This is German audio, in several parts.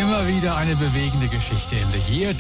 Immer wieder eine bewegende Geschichte in The Year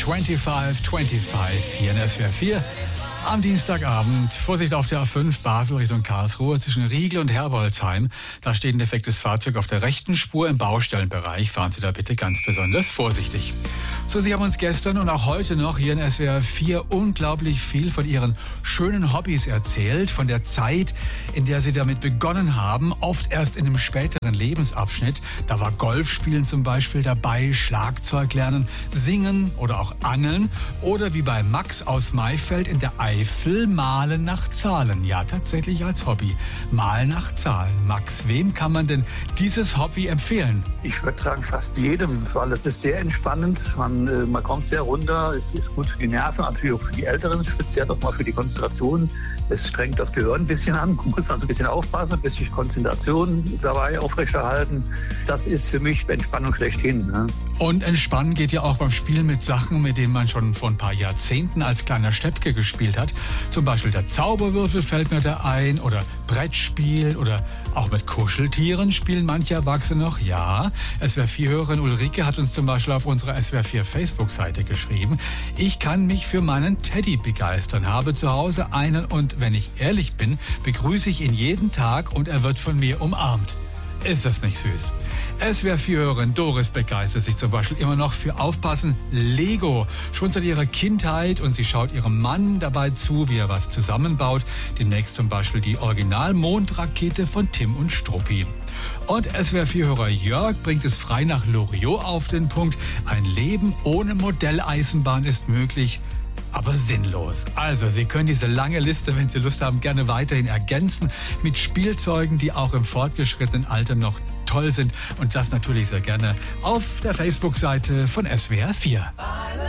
2525 hier in SWR 4. Am Dienstagabend, Vorsicht auf der A5, Basel Richtung Karlsruhe, zwischen Riegel und Herbolzheim. Da steht ein defektes Fahrzeug auf der rechten Spur im Baustellenbereich. Fahren Sie da bitte ganz besonders vorsichtig. So, Sie haben uns gestern und auch heute noch hier in SWR 4 unglaublich viel von Ihren schönen Hobbys erzählt. Von der Zeit, in der Sie damit begonnen haben, oft erst in einem späteren Lebensabschnitt. Da war Golfspielen zum Beispiel dabei, Schlagzeug lernen, Singen oder auch Angeln. Oder wie bei Max aus Maifeld in der Eifel, Malen nach Zahlen. Ja, tatsächlich als Hobby. Malen nach Zahlen. Max, wem kann man denn dieses Hobby empfehlen? Ich würde sagen, fast jedem, weil es ist sehr entspannend. Man kommt sehr runter. Es ist gut für die Nerven, natürlich auch für die Älteren, speziell auch mal für die Konzentration. Es strengt das Gehirn ein bisschen an. Man muss also ein bisschen aufpassen, ein bisschen Konzentration dabei aufrechterhalten. Das ist für mich Entspannung schlechthin. Ne? Und entspannen geht ja auch beim Spielen mit Sachen, mit denen man schon vor ein paar Jahrzehnten als kleiner Steppke gespielt hat. Zum Beispiel der Zauberwürfel fällt mir da ein oder Brettspiel oder auch mit Kuscheltieren spielen manche Erwachsene noch. Ja, SWR4-Hörerin Ulrike hat uns zum Beispiel auf unserer SWR4 Facebook-Seite geschrieben: Ich kann mich für meinen Teddy begeistern, habe zu Hause einen und wenn ich ehrlich bin, begrüße ich ihn jeden Tag und er wird von mir umarmt. Ist das nicht süß? SWR4-Hörerin Doris begeistert sich zum Beispiel immer noch für Aufpassen Lego. Schon seit ihrer Kindheit, und sie schaut ihrem Mann dabei zu, wie er was zusammenbaut. Demnächst zum Beispiel die Original-Mondrakete von Tim und Struppi. Und SWR4-Hörer Jörg bringt es frei nach Loriot auf den Punkt: Ein Leben ohne Modelleisenbahn ist möglich, aber sinnlos. Also, Sie können diese lange Liste, wenn Sie Lust haben, gerne weiterhin ergänzen mit Spielzeugen, die auch im fortgeschrittenen Alter noch toll sind. Und das natürlich sehr gerne auf der Facebook-Seite von SWR 4.